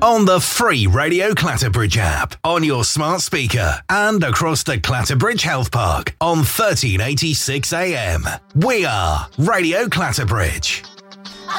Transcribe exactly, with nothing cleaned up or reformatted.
on the free Radio Clatterbridge app, on your smart speaker, and across the Clatterbridge Health Park on thirteen eighty-six A M. We are Radio Clatterbridge.